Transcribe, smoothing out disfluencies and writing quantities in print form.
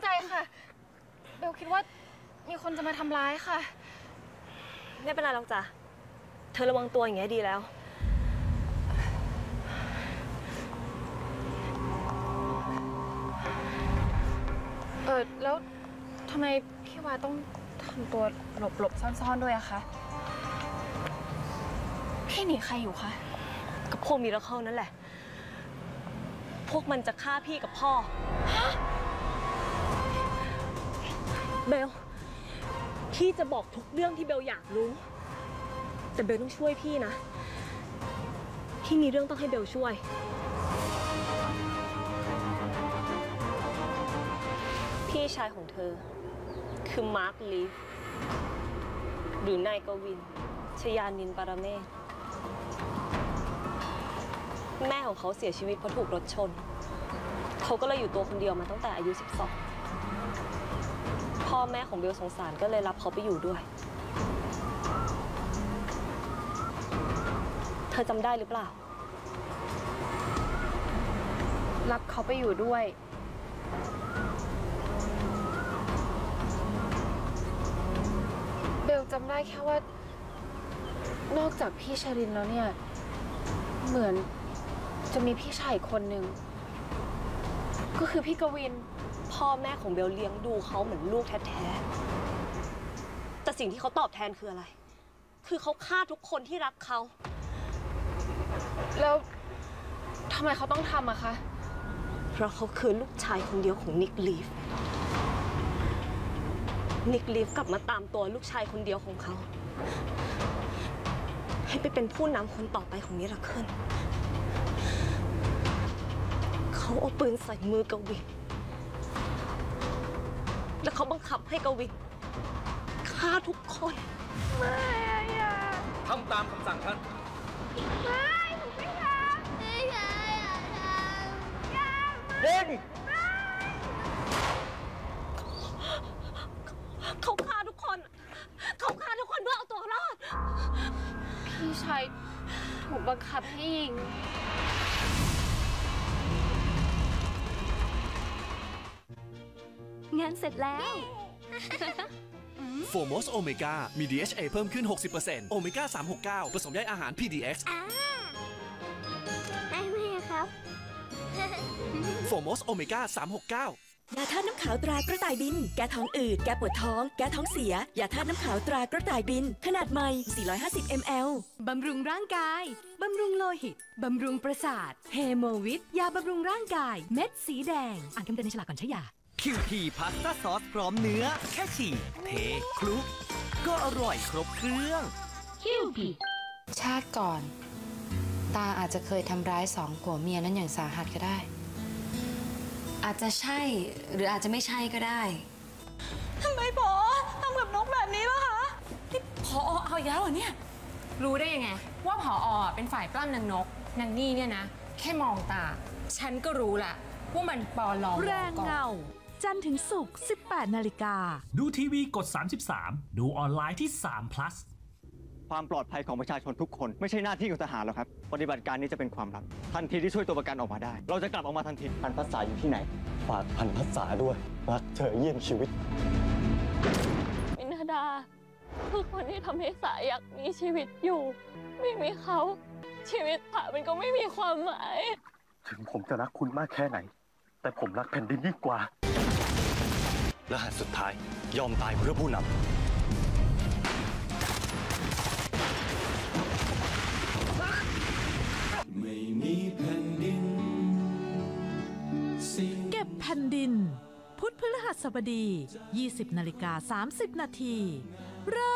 ใจค่ะเบลคิดว่ามีคนจะมาทำร้ายค่ะไม่เป็นไรหรอกจ้ะเธอระวังตัวอย่างเงี้ยดีแล้วแล้วทำไมพี่วาต้องทำตัวหลบซ่อนๆด้วยอะคะพี่หนีใครอยู่คะกับพวกมิราเคิลนั่นแหละพวกมันจะฆ่าพี่กับพ่อเบลพี่จะบอกทุกเรื่องที่เบลอยากรู้แต่เบลต้องช่วยพี่นะพี่มีเรื่องต้องให้เบลช่วยพี่ชายของเธอคือมาร์คลีฟหรือนายกวินชยานินท์ปรเมศแม่ของเขาเสียชีวิตเพราะถูกรถชนเขาก็เลยอยู่ตัวคนเดียวมาตั้งแต่อายุ 12พ่อแม่ของเบลสงสารก็เลยรับเขาไปอยู่ด้วยเธอจำได้หรือเปล่ารับเขาไปอยู่ด้วยเบลจำได้แค่ว่านอกจากพี่ชรินแล้วเนี่ยเหมือนจะมีพี่ชายอีกคนนึงก็คือพี่กวินพ่อแม่ของเบลเลี้ยงดูเขาเหมือนลูกแท้ๆแต่สิ่งที่เขาตอบแทนคืออะไรคือเขาฆ่าทุกคนที่รักเขาแล้วทำไมเขาต้องทำอะคะเพราะเขาคือลูกชายคนเดียวของนิกลีฟกลับมาตามตัวลูกชายคนเดียวของเขาให้ไปเป็นผู้นำคนต่อไปของมิราเคิลเขาเอาปืนใส่มือกวินแล้วเขาบังคับให้กวินฆ่าทุกคนไม่อย่าทำตามคำสั่งท่านไม่ผมไม่ทำไม่ใช่อย่าทำอย่าเล่นเขาฆ่าทุกคนเพื่อเอาตัวรอดพี่ชายถูกบังคับให้ยิงงานเสร็จแล้วโฟมอสโอเมก้ามี DHA เพิ่มขึ้น 60% โอเมก้า 369 ผสมใยอาหาร PDX ได้ไหมครับโฟมอสโอเมก้า 369 ยาธาตุน้ำขาวตรากระต่ายบินแก้ท้องอืดแก้ปวดท้องแก้ท้องเสียยาธาตุน้ำขาวตรากระต่ายบินขนาดใหม่450 ml บำรุงร่างกายบำรุงโลหิตบำรุงประสาทเฮโมวิทยาบำรุงร่างกายเม็ดสีแดงอ่านคำเตือนในฉลากก่อนใช้ยา QP พาสต้าซอสพร้อมเนื้อแค่ฉีกเทคลุกก็อร่อยครบเครื่อง QP ชาติก่อนตาอาจจะเคยทำร้ายสองผัวเมียนั้นอย่างสาหัสก็ได้อาจจะใช่หรืออาจจะไม่ใช่ก็ได้ทำไมผอทำกับนกแบบนี้ล่ะคะที่ผอเอาอีกแล้วเหรอเนี่ยรู้ได้ยังไงว่าผอเป็นฝ่ายปล้ำนางนกนางนี่เนี่ยนะแค่มองตาฉันก็รู้ละว่ามันปลอมแรงเงาจันทร์ถึงศุกร์ 18 นาฬิกาดูทีวีกด 33 ดูออนไลน์ที่3 plus ความปลอดภัยของประชาชนทุกคนไม่ใช่หน้าที่ของทหารหรอกครับปฏิบัติการนี้จะเป็นความลับทันทีที่ช่วยตัวประกันออกมาได้เราจะกลับออกมาทันทีพันภาษาอยู่ที่ไหนฝากพันภาษาด้วยรักเธอเยี่ยมชีวิตมินาดาคือคนที่ทำให้สาอยากมีชีวิตอยู่ไม่มีเขาชีวิตสามันก็ไม่มีความหมายถึงผมจะรักคุณมากแค่ไหนแต่ผมรักแผ่นดินยิ่งกว่ารหัสสุดท้ายยอมตายเพื่อผู้นำไม่มีแผ่นดินเก็บแผ่นดินพุธพฤหัสบดี 20:30 นาที